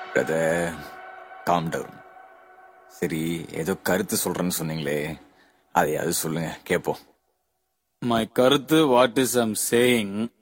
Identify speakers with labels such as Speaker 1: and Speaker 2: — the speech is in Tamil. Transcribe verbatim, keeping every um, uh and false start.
Speaker 1: Brother, calm down. சரி, ஏதோ கருத்து சொல்றேன்னு சொன்னீங்களே, அதையாவது சொல்லுங்க கேப்போம்.
Speaker 2: மை கருத்து, வாட் இஸ் ஐம் சேயிங்,